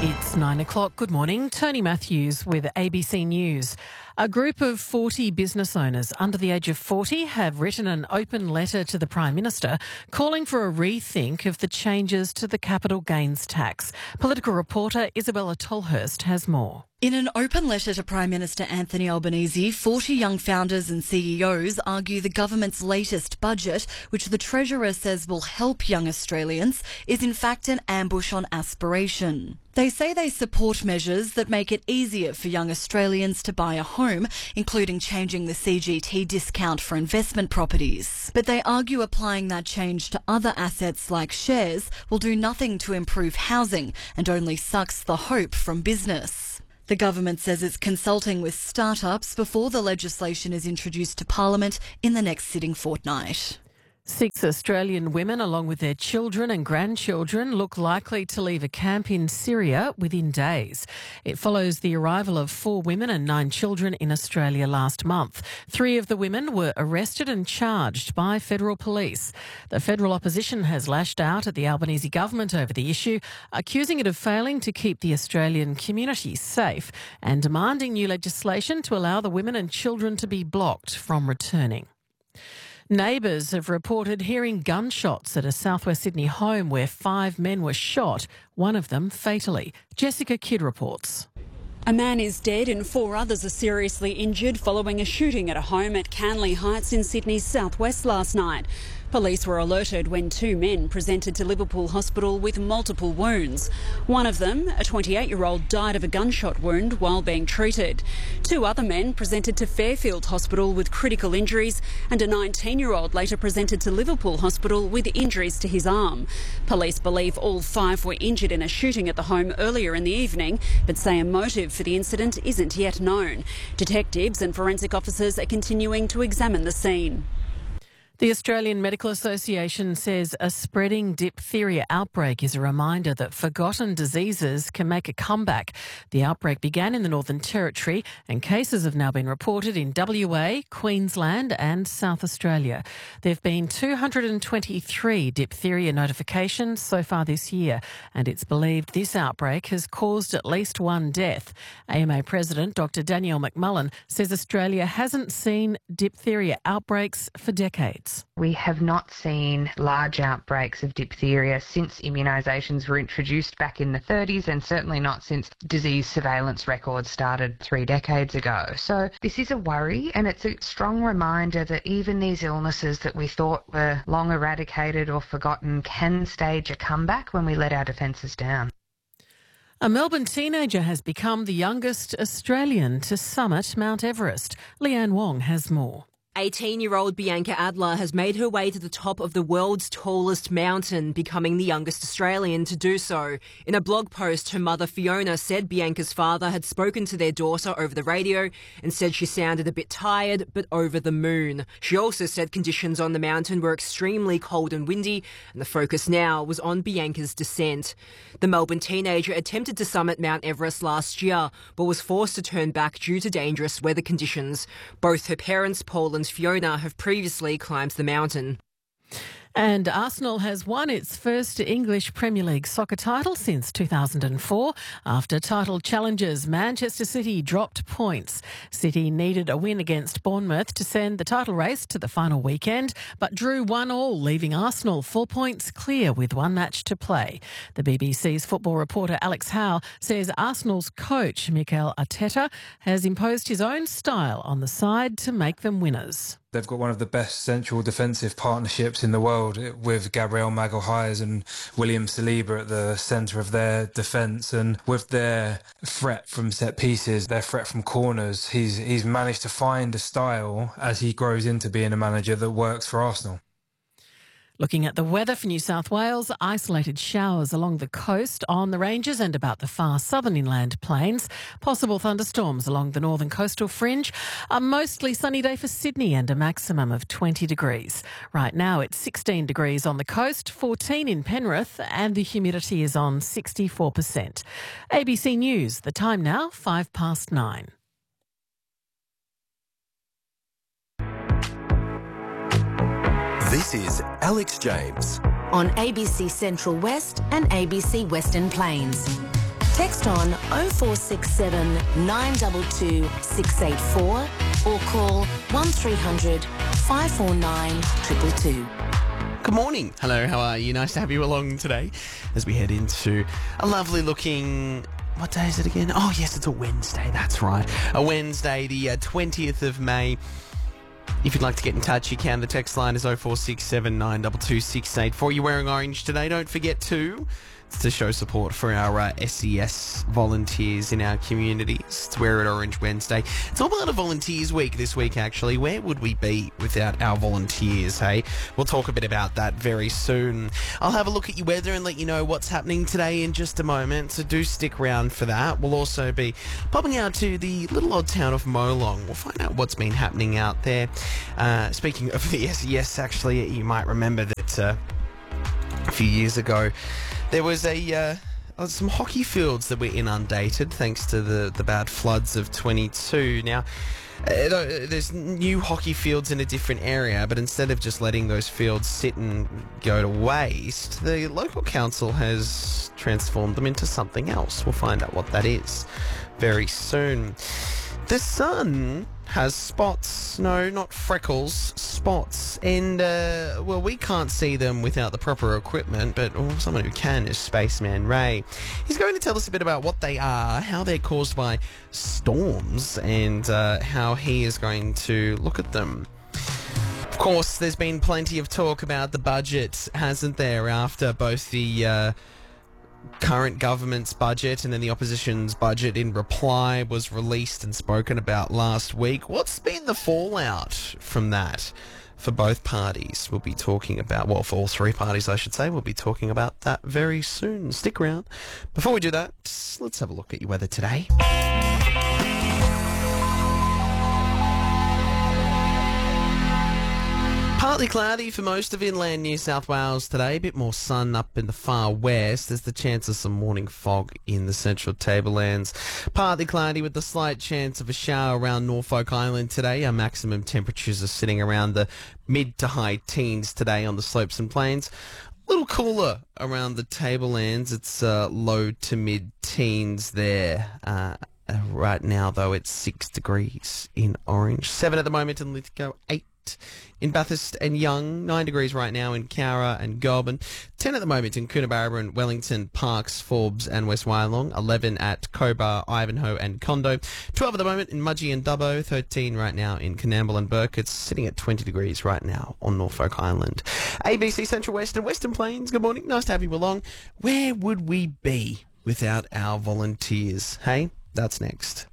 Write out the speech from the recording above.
It's 9 o'clock. Good morning. Tony Matthews with ABC News. A group of 40 business owners under the age of 40 have written an open letter to the Prime Minister calling for a rethink of the changes to the capital gains tax. Political reporter Isabella Tolhurst has more. In an open letter to Prime Minister Anthony Albanese, 40 young founders and CEOs argue the government's latest budget, which the Treasurer says will help young Australians, is in fact an ambush on aspiration. They say they support measures that make it easier for young Australians to buy a home, including changing the CGT discount for investment properties. But they argue applying that change to other assets like shares will do nothing to improve housing and only sucks the hope from business. The government says it's consulting with startups before the legislation is introduced to Parliament in the next sitting fortnight. 6 Australian women, along with their children and grandchildren, look likely to leave a camp in Syria within days. It follows the arrival of 4 women and 9 children in Australia last month. 3 of the women were arrested and charged by federal police. The federal opposition has lashed out at the Albanese government over the issue, accusing it of failing to keep the Australian community safe and demanding new legislation to allow the women and children to be blocked from returning. Neighbours have reported hearing gunshots at a southwest Sydney home where 5 men were shot, one of them fatally. Jessica Kidd reports. A man is dead and 4 others are seriously injured following a shooting at a home at Canley Heights in Sydney's southwest last night. Police were alerted when 2 men presented to Liverpool Hospital with multiple wounds. One of them, a 28-year-old, died of a gunshot wound while being treated. 2 other men presented to Fairfield Hospital with critical injuries, and a 19-year-old later presented to Liverpool Hospital with injuries to his arm. Police believe all 5 were injured in a shooting at the home earlier in the evening, but say a motive for the incident isn't yet known. Detectives and forensic officers are continuing to examine the scene. The Australian Medical Association says a spreading diphtheria outbreak is a reminder that forgotten diseases can make a comeback. The outbreak began in the Northern Territory and cases have now been reported in WA, Queensland and South Australia. There have been 223 diphtheria notifications so far this year, and it's believed this outbreak has caused at least 1 death. AMA President Dr Danielle McMullen says Australia hasn't seen diphtheria outbreaks for decades. We have not seen large outbreaks of diphtheria since immunisations were introduced back in the 30s, and certainly not since disease surveillance records started 3 decades ago. So this is a worry, and it's a strong reminder that even these illnesses that we thought were long eradicated or forgotten can stage a comeback when we let our defences down. A Melbourne teenager has become the youngest Australian to summit Mount Everest. Leanne Wong has more. 18-year-old Bianca Adler has made her way to the top of the world's tallest mountain, becoming the youngest Australian to do so. In a blog post, her mother Fiona said Bianca's father had spoken to their daughter over the radio and said she sounded a bit tired but over the moon. She also said conditions on the mountain were extremely cold and windy, and the focus now was on Bianca's descent. The Melbourne teenager attempted to summit Mount Everest last year but was forced to turn back due to dangerous weather conditions. Both her parents, Paul and Fiona, have previously climbed the mountain. And Arsenal has won its first English Premier League soccer title since 2004. After title challenges, Manchester City dropped points. City needed a win against Bournemouth to send the title race to the final weekend, but drew 1-1, leaving Arsenal 4 points clear with 1 match to play. The BBC's football reporter Alex Howe says Arsenal's coach, Mikel Arteta, has imposed his own style on the side to make them winners. They've got one of the best central defensive partnerships in the world, with Gabriel Magalhaes and William Saliba at the centre of their defence, and with their threat from set pieces, their threat from corners, he's managed to find a style as he grows into being a manager that works for Arsenal. Looking at the weather for New South Wales, isolated showers along the coast, on the ranges and about the far southern inland plains. Possible thunderstorms along the northern coastal fringe. A mostly sunny day for Sydney and a maximum of 20 degrees. Right now it's 16 degrees on the coast, 14 in Penrith, and the humidity is on 64%. ABC News, the time now 9:05. This is Alex James on ABC Central West and ABC Western Plains. Text on 0467 922 684 or call 1300 549 222. Good morning. Hello, how are you? Nice to have you along today as we head into a lovely looking... What day is it again? Oh, yes, it's a Wednesday. That's right. A Wednesday, the 20th of May. If you'd like to get in touch, you can. The text line is 0467 922 684. You're wearing orange today. Don't forget to show support for our SES volunteers in our communities. To wear it Orange Wednesday. It's all about a Volunteers Week this week, actually. Where would we be without our volunteers, hey? We'll talk a bit about that very soon. I'll have a look at your weather and let you know what's happening today in just a moment, so do stick around for that. We'll also be popping out to the little odd town of Molong. We'll find out what's been happening out there. Speaking of the SES, actually, you might remember that a few years ago, there was some hockey fields that were inundated thanks to the bad floods of 22. Now, there's new hockey fields in a different area, but instead of just letting those fields sit and go to waste, the local council has transformed them into something else. We'll find out what that is very soon. The sun has spots. No, not freckles, spots. And, well, we can't see them without the proper equipment, but someone who can is Spaceman Ray. He's going to tell us a bit about what they are, how they're caused by storms, and how he is going to look at them. Of course, there's been plenty of talk about the budget, hasn't there, after both the current government's budget and then the opposition's budget in reply was released and spoken about last week. What's been the fallout from that for both parties? We'll be talking about, well, for all three parties, I should say. We'll be talking about that very soon. Stick around. Before we do that, let's have a look at your weather today. Partly cloudy for most of inland New South Wales today. A bit more sun up in the far west. There's the chance of some morning fog in the central tablelands. Partly cloudy with the slight chance of a shower around Norfolk Island today. Our maximum temperatures are sitting around the mid to high teens today on the slopes and plains. A little cooler around the tablelands. It's low to mid teens there. Right now, though, it's 6 degrees in Orange. 7 at the moment in Lithgow. 8 in Bathurst and Young, 9 degrees right now in Cowra and Goulburn, 10 at the moment in Coonabarabran, Wellington, Parkes, Forbes and West Wyalong, 11 at Cobar, Ivanhoe and Condo, 12 at the moment in Mudgee and Dubbo, 13 right now in Coonamble and Burke. It's sitting at 20 degrees right now on Norfolk Island. ABC Central West and Western Plains, good morning, nice to have you along. Where would we be without our volunteers, hey? That's next.